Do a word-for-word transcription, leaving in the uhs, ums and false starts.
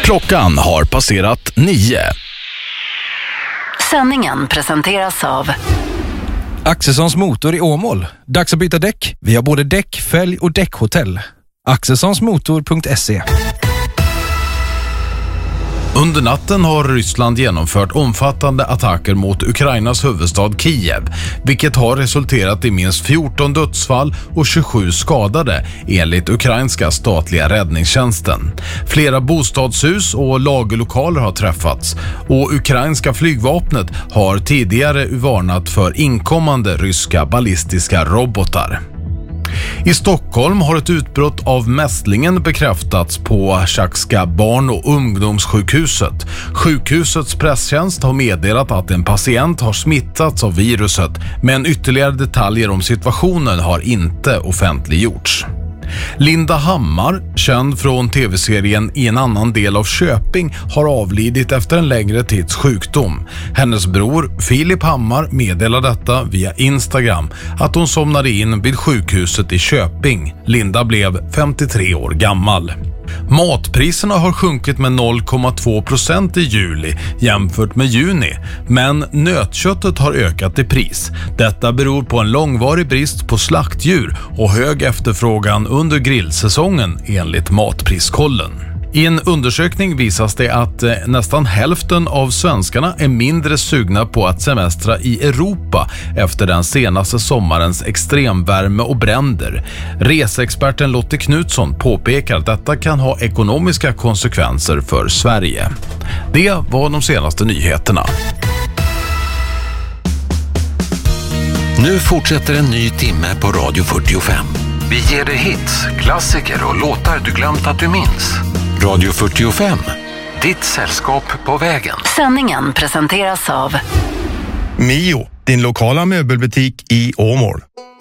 Klockan har passerat nio. Sändningen presenteras av Axelssons motor i Åmål. Dags att byta däck. Vi har både däck, fälg och däckhotell. axelssonsmotor punkt se. Under natten har Ryssland genomfört omfattande attacker mot Ukrainas huvudstad Kiev, vilket har resulterat i minst fjorton dödsfall och tjugosju skadade, enligt ukrainska statliga räddningstjänsten. Flera bostadshus och lagerlokaler har träffats, och ukrainska flygvapnet har tidigare varnat för inkommande ryska ballistiska robotar. I Stockholm har ett utbrott av mässlingen bekräftats på Tjackska barn- och ungdomssjukhuset. Sjukhusets presstjänst har meddelat att en patient har smittats av viruset, men ytterligare detaljer om situationen har inte offentliggjorts. Linda Hammar, känd från tv-serien I en annan del av Köping, har avlidit efter en längre tids sjukdom. Hennes bror Filip Hammar meddelade detta via Instagram, att hon somnade in vid sjukhuset i Köping. Linda blev femtiotre år gammal. Matpriserna har sjunkit med noll komma två procent i juli jämfört med juni, men nötköttet har ökat i pris. Detta beror på en långvarig brist på slaktdjur och hög efterfrågan under grillsäsongen, enligt Matpriskollen. I en undersökning visas det att eh, nästan hälften av svenskarna är mindre sugna på att semestra i Europa efter den senaste sommarens extremvärme och bränder. Reseexperten Lotte Knutsson påpekar att detta kan ha ekonomiska konsekvenser för Sverige. Det var de senaste nyheterna. Nu fortsätter en ny timme på Radio fyrtiofem. Vi ger dig hits, klassiker och låtar du glömt att du minns. Radio fyrtiofem, ditt sällskap på vägen. Sändningen presenteras av Mio, din lokala möbelbutik i Åmål.